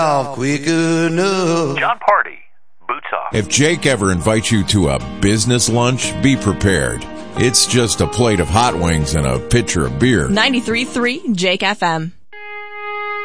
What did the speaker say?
quick enough. John Party, Boots Off. If Jake ever invites you to a business lunch, be prepared. It's just a plate of hot wings and a pitcher of beer. 93.3 Jake FM.